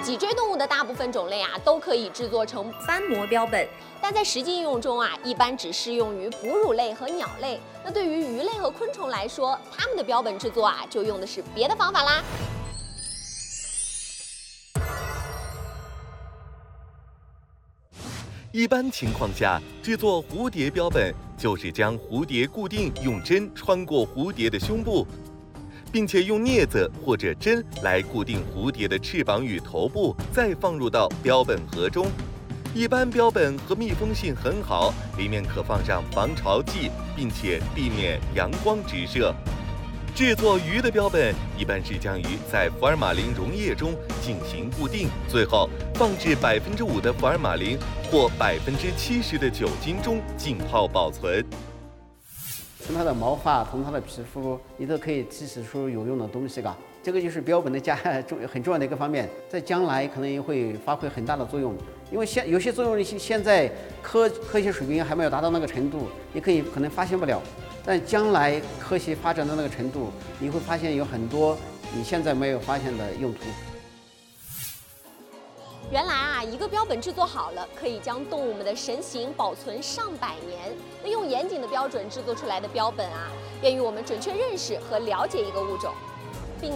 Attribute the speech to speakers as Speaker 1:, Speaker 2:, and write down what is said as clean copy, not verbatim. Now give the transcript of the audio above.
Speaker 1: 脊椎动物的大部分种类啊，都可以制作成翻模标本，但在实际应用中啊，一般只适用于哺乳类和鸟类。那对于鱼类和昆虫来说，它们的标本制作啊，就用的是别的方法啦。
Speaker 2: 一般情况下，制作蝴蝶标本就是将蝴蝶固定，用针穿过蝴蝶的胸部，并且用镊子或者针来固定蝴蝶的翅膀与头部，再放入到标本盒中。一般标本和密封性很好，里面可放上防潮剂，并且避免阳光直射。制作鱼的标本一般是将鱼在福尔马林溶液中进行固定，最后放置5%的福尔马林或70%的酒精中浸泡保存。
Speaker 3: 从它的毛发，从它的皮肤，你都可以提取出有用的东西，这个就是标本的很重要的一个方面，在将来可能也会发挥很大的作用。因为有些作用现在科学水平还没有达到那个程度，你可能发现不了。但将来科学发展到那个程度，你会发现有很多你现在没有发现的用途。
Speaker 1: 原来啊，一个标本制作好了，可以将动物们的神形保存上百年。那用严谨的标准制作出来的标本啊，便于我们准确认识和了解一个物种。